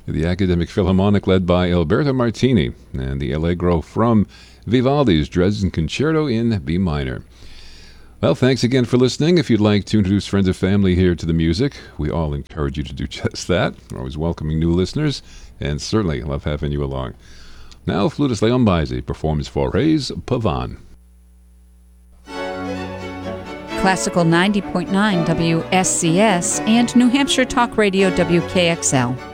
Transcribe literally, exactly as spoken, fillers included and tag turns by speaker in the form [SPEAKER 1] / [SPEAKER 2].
[SPEAKER 1] the Academic Philharmonic led by Alberto Martini, and the Allegro from Vivaldi's Dresden Concerto in B minor. Well, thanks again for listening. If you'd like to introduce friends or family here to the music, we all encourage you to do just that. We're always welcoming new listeners, and certainly love having you along. Now, flutist Leon Baisi performs Fauré's Pavan.
[SPEAKER 2] Classical ninety point nine W S C S and New Hampshire Talk Radio W K X L.